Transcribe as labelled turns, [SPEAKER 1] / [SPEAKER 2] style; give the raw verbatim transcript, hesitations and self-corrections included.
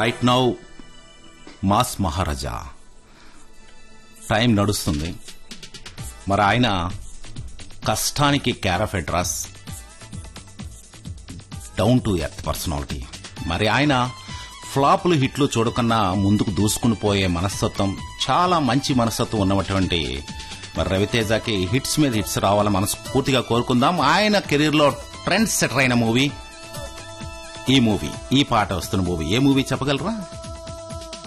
[SPEAKER 1] Right now mass మహారాజా time నడుస్తుంది. మరి ఆయన కష్టానికి care of address, down to earth personality. మరి ఆయన ఫ్లాపులు హిట్లు చూడకన్నా ముందుకు దూసుకుని పోయే మనస్తత్వం, చాలా మంచి మనస్తత్వం ఉన్నటువంటి మరి రవితేజకి హిట్స్ మీద హిట్స్ రావాలని మనస్ఫూర్తిగా కోరుకుందాం. ఆయన కెరీర్ లో ట్రెండ్ సెటర్ అయిన మూవీ ఈ మూవీ. ఈ పాట వస్తున్న మూవీ ఏ మూవీ చెప్పగలరా?